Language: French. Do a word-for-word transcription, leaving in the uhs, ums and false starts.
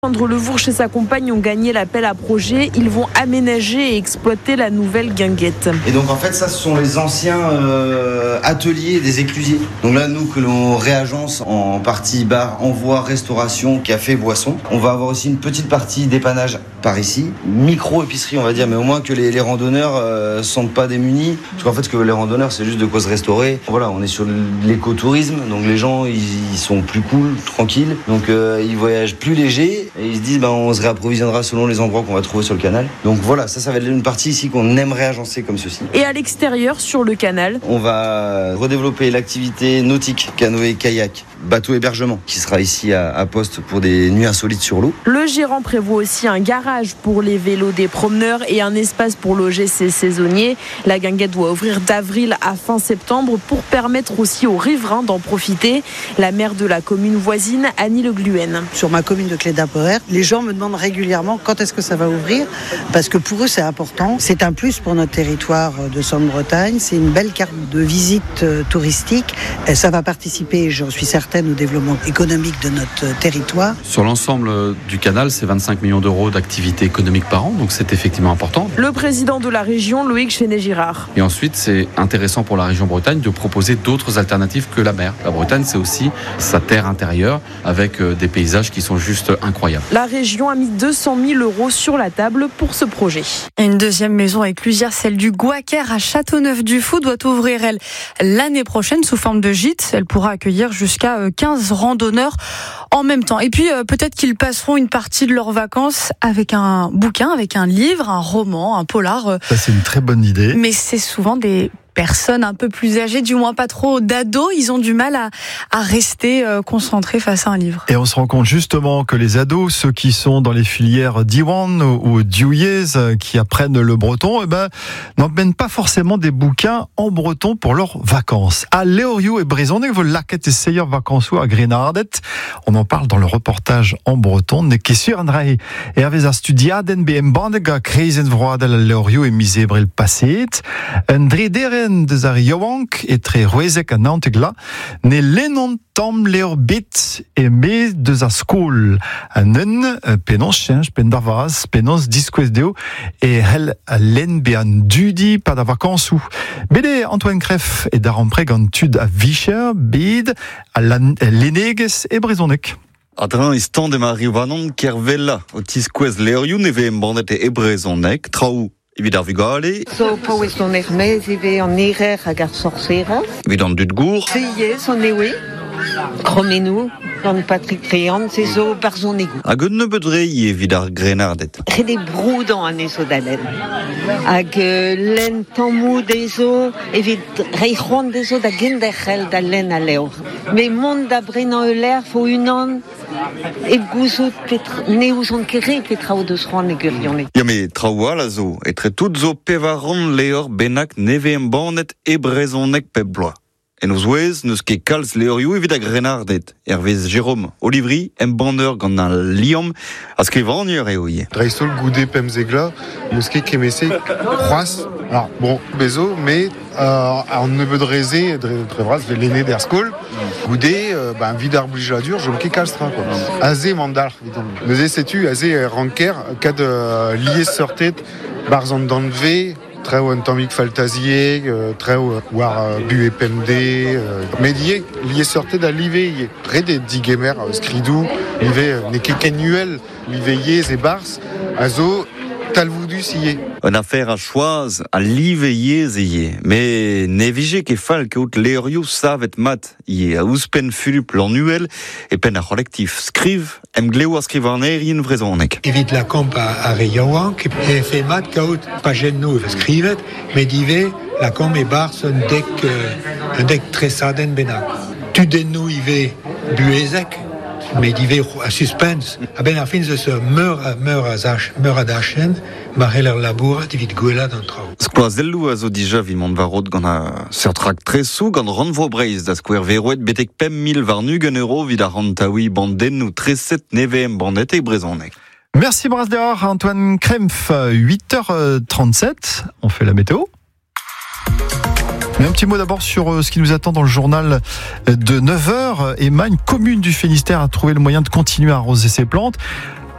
Alexandre Levourche et sa compagne ont gagné l'appel à projet. Ils vont aménager et exploiter la nouvelle guinguette. Et donc en fait ça ce sont les anciens euh, ateliers des éclusiers. Donc là nous que l'on réagence en partie bar, envoi, restauration, café, boisson. On va avoir aussi une petite partie dépannage par ici, micro-épicerie on va dire, mais au moins que les, les randonneurs euh, ne sentent pas démunis. Parce qu'en fait ce que les randonneurs c'est juste de quoi se restaurer. Voilà, on est sur l'écotourisme, donc les gens ils, ils sont plus cool, tranquilles, donc euh, ils voyagent plus légers. Et ils se disent, ben, on se réapprovisionnera selon les endroits qu'on va trouver sur le canal. Donc voilà, ça, ça va être une partie ici qu'on aimerait agencer comme ceci. Et à l'extérieur, sur le canal, on va redévelopper l'activité nautique, canoë, kayak, bateau hébergement, qui sera ici à, à Poste pour des nuits insolites sur l'eau. Le gérant prévoit aussi un garage pour les vélos des promeneurs et un espace pour loger ses saisonniers. La guinguette doit ouvrir d'avril à fin septembre pour permettre aussi aux riverains d'en profiter. La maire de la commune voisine, Annie Le Gluhen. Sur ma commune de Clédapoer, les gens me demandent régulièrement quand est-ce que ça va ouvrir, parce que pour eux c'est important. C'est un plus pour notre territoire de Centre-Bretagne. C'est une belle carte de visite touristique. Et ça va participer, j'en suis certaine, au développement économique de notre territoire. Sur l'ensemble du canal, c'est vingt-cinq millions d'euros d'activité économique par an, donc c'est effectivement important. Le président de la région, Loïc Chenet-Girard. Et ensuite, c'est intéressant pour la région Bretagne de proposer d'autres alternatives que la mer. La Bretagne, c'est aussi sa terre intérieure avec des paysages qui sont juste incroyables. La région a mis deux cent mille euros sur la table pour ce projet. Une deuxième maison éclusière, celle du Guaquer à Châteauneuf-du-Fou, doit ouvrir, elle, l'année prochaine sous forme de gîte. Elle pourra accueillir jusqu'à quinze randonneurs en même temps. Et puis, euh, peut-être qu'ils passeront une partie de leurs vacances avec un bouquin, avec un livre, un roman, un polar. Ça, c'est une très bonne idée. Mais c'est souvent des personnes un peu plus âgées, du moins pas trop d'ados, ils ont du mal à, à rester euh, concentrés face à un livre. Et on se rend compte justement que les ados, ceux qui sont dans les filières Diwan ou Diouillez, qui apprennent le breton, eh ben, n'emmènent pas forcément des bouquins en breton pour leurs vacances. À Léoriou et Brezonec, vous laquette et seigneur vacances à Grenardet. On en parle dans le reportage en breton. Ne question Andrei. Et avec un studiaden B M bandega kreisen vroadel à Léoriou et misé bril passet. Un drederen de ar Jowank et très ruezek à Nantegla, ne lennon tom leur bit et me de za skol. Anen, penons change, pen davaz, penons disquez deo, et hel a len bean dudi pas da vacances ou. Bede Antoine Creff et d'Arampreg en tud à Vicher, bid, à l'Eneges et Brezonec. Adran istan de ma rivanon kervella, o tisquez leoriou neve mbandet e Brezonec, traou. Evit ar vugale. So pauez don ermez eve an erer hag ar sorcera. Evit an dud gour. Seiez an ewe. Kromenou, gant Patrick Réan, se zo barzonegou. Hag un nebedre evit ar Grenardet. Rede broudan an ezo d'alen. Hag euh, len tammou dezo, evit reichon dezo da genderchel da len a leur. Me mont da brenan euler fo unan e gouzout petra, ne ouzon kere petrao deus roan e gurion. Ya me traoua la zo, etre tout zo pevaron leor benak neve embandet e Brezonec pep bloa. En ouz ouez, neus ket kalz leoriou evit a Grenardet. Hervez Jérôme Olivry, embander gant an liom, a skrivanier eo ie. Dreistol goude pemzegla, neus ket kemese c'hoaz. Alors, bon, bezo, mais euh, an nebedreze, drevraz, de l'aîné der skol, goude, euh, ben, vid ar blijadur, jom ket kalstra, quoi. Aze mandal, évidemment. Neuze setu, aze ranker, kad euh, liez sortet, barzan danve, treo un tammig faltazier, euh, treo war euh, bu e pemde, euh, mais lié, lié sortait da live, près des digemer, euh, skridou, live, euh, ne ket kenuel, live yez e bars, azo, talvoudus yé. Un affaire à choise, à live yez e yé. Mais ne vije ket fal keout leoriou savet mat yé a ouspen fulup l'annuel et pen a collectif. Skriv, em gleo a skrivanerien Brezonec. Evit la komp a, a re Jowank, e fe mat kaout pa jen nou skrivet, mais dive la komp e bars un dek, euh, un dek tresaden benak. Tu den nou ive buezek, mais dive a suspense. A ben ar fin ze se meur a meur a zach, meur a dachen, marre l'ar labour evit gwella d'an trao. Skloazellou a zo dija vi mont varot gant a sertrak tresou gant renvo breiz da skouer verouet betek pem mil var nugen euro vid a rantaoui banden ou treset neve em bandet e Brezonec. Merci Brasdehor, Antoine Krempf, huit heures trente-sept, on fait la météo. Mais un petit mot d'abord sur ce qui nous attend dans le journal de neuf heures. Emma, une commune du Finistère, a trouvé le moyen de continuer à arroser ses plantes.